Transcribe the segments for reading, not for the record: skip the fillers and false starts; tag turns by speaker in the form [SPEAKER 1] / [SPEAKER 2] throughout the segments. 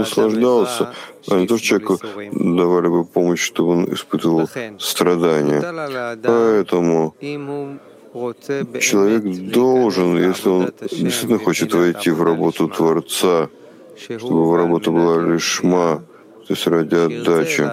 [SPEAKER 1] наслаждался, а не то, что человеку давали бы помощь, чтобы он испытывал страдания. Поэтому человек должен, если он действительно хочет войти в работу Творца, чтобы его работа была лишма, то есть ради отдачи,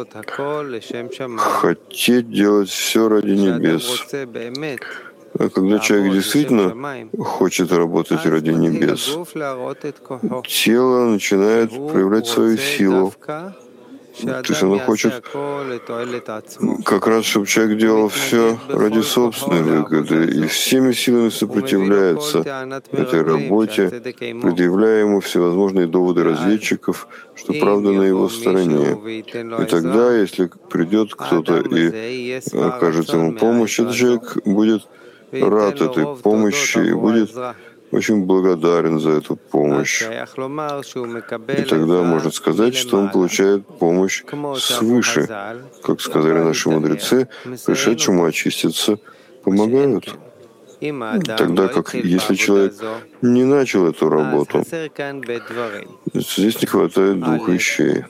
[SPEAKER 1] хотеть делать все ради небес. А когда человек действительно хочет работать ради небес, тело начинает проявлять свою силу. То есть оно хочет как раз, чтобы человек делал все ради собственной выгоды и всеми силами сопротивляется этой работе, предъявляя ему всевозможные доводы разведчиков, что правда на его стороне. И тогда, если придет кто-то и окажет ему помощь, этот человек будет рад этой помощи и будет очень благодарен за эту помощь. И тогда можно сказать, что он получает помощь свыше. Как сказали наши мудрецы, пришедшему очиститься помогают. Тогда как если человек не начал эту работу, здесь не хватает двух вещей.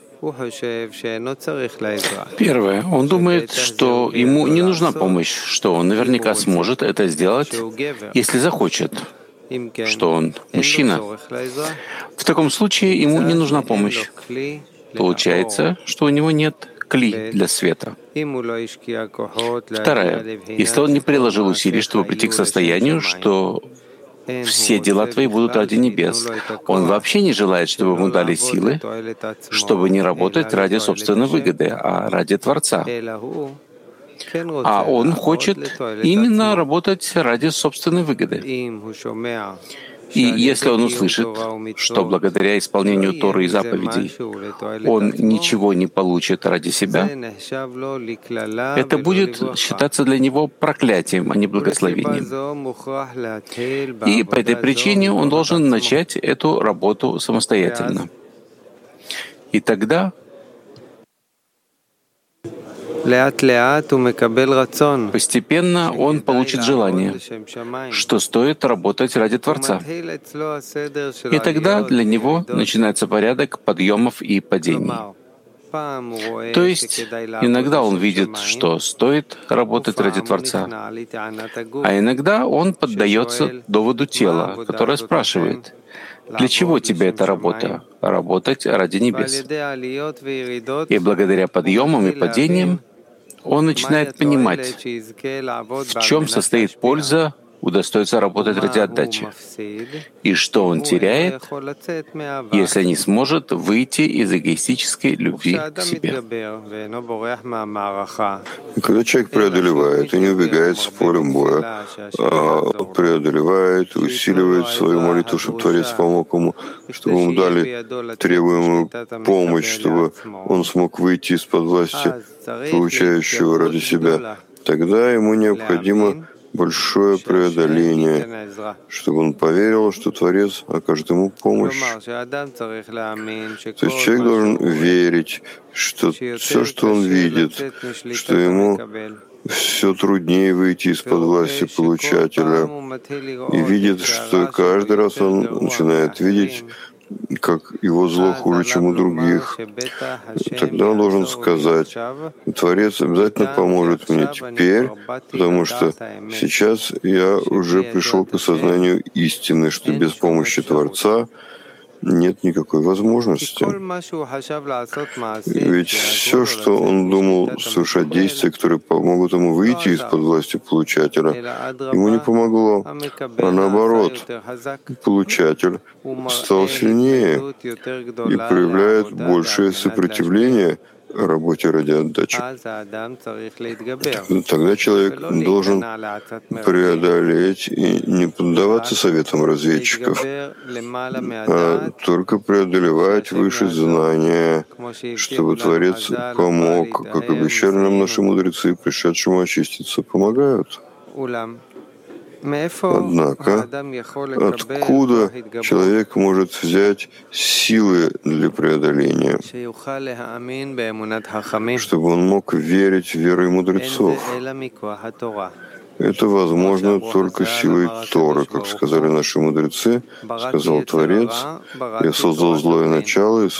[SPEAKER 2] Первое. Он думает, что ему не нужна помощь, что он наверняка сможет это сделать, если захочет, что он мужчина. В таком случае ему не нужна помощь. Получается, что у него нет кли для света. Второе. Если он не приложил усилий, чтобы прийти к состоянию, что все дела твои будут ради небес, он вообще не желает, чтобы ему дали силы, чтобы не работать ради собственной выгоды, а ради Творца. А он хочет именно работать ради собственной выгоды. И если он услышит, что благодаря исполнению Торы и заповедей он ничего не получит ради себя, это будет считаться для него проклятием, а не благословением. И по этой причине он должен начать эту работу самостоятельно. И тогда постепенно он получит желание, что стоит работать ради Творца. И тогда для него начинается порядок подъемов и падений. То есть иногда он видит, что стоит работать ради Творца, а иногда он поддается доводу тела, которое спрашивает: «Для чего тебе эта работа? Работать ради небес». И благодаря подъемам и падениям он начинает понимать, в чем состоит польза удостоиться работать ради отдачи, и что он теряет, если не сможет выйти из эгоистической любви к себе.
[SPEAKER 1] И когда человек преодолевает и не убегает с полем боя, а преодолевает, усиливает свою молитву, чтобы Творец помог ему, чтобы ему дали требуемую помощь, чтобы он смог выйти из-под власти получающего ради себя, тогда ему необходимо большое преодоление, чтобы он поверил, что Творец окажет ему помощь. То есть человек должен верить, что все, что он видит, что ему все труднее выйти из-под власти получателя, и видит, что каждый раз он начинает видеть, как его зло хуже, чем у других. Тогда он должен сказать: Творец обязательно поможет мне теперь, потому что сейчас я уже пришел к осознанию истины, что без помощи Творца нет никакой возможности. Ведь все, что он думал совершать действия, которые помогут ему выйти из-под власти получателя, ему не помогло, а наоборот, получатель стал сильнее и проявляет большее сопротивление работе ради отдачи. Тогда человек должен преодолеть и не поддаваться советам разведчиков, а только преодолевать выше знания, чтобы Творец помог, как обещали нам наши мудрецы, пришедшему очиститься, помогают. Однако, откуда человек может взять силы для преодоления, чтобы он мог верить в веру мудрецов? Это возможно только силой Торы, как сказали наши мудрецы, сказал Творец: «Я создал злое начало и